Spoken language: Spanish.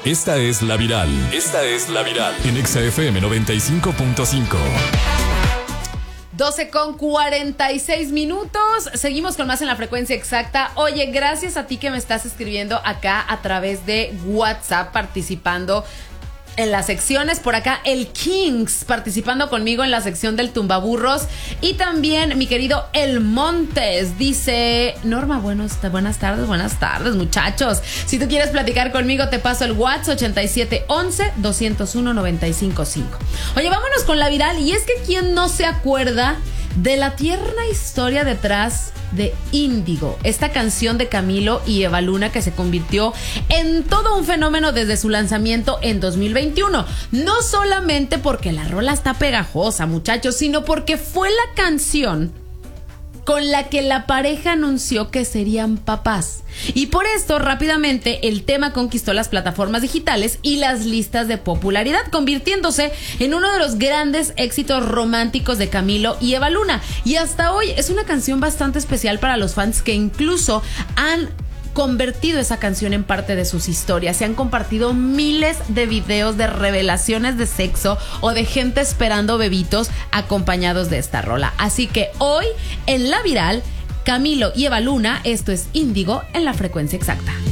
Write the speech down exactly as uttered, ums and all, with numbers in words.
Esta es La Viral. Esta es La Viral. En Exa F M noventa y cinco punto cinco. doce con cuarenta y seis minutos. Seguimos con más en la frecuencia exacta. Oye, gracias a ti que me estás escribiendo acá a través de WhatsApp, participando en las secciones. Por acá el Kings participando conmigo en la sección del Tumbaburros. Y también mi querido El Montes dice: Norma, buenos, buenas tardes, buenas tardes, muchachos. Si tú quieres platicar conmigo, te paso el WhatsApp ochenta y siete once doscientos uno noventa y cinco cinco. Oye, vámonos con la viral. Y es que ¿quién no se acuerda de la tierna historia detrás de Índigo, esta canción de Camilo y Eva Luna que se convirtió en todo un fenómeno desde su lanzamiento en dos mil veintiuno? No solamente porque la rola está pegajosa, muchachos, sino porque fue la canción con la que la pareja anunció que serían papás. Y por esto, rápidamente, el tema conquistó las plataformas digitales y las listas de popularidad, convirtiéndose en uno de los grandes éxitos románticos de Camilo y Eva Luna. Y hasta hoy es una canción bastante especial para los fans que incluso han convertido esa canción en parte de sus historias. Se han compartido miles de videos de revelaciones de sexo o de gente esperando bebitos acompañados de esta rola. Así que hoy en La Viral, Camilo y Eva Luna, esto es Índigo en la frecuencia exacta.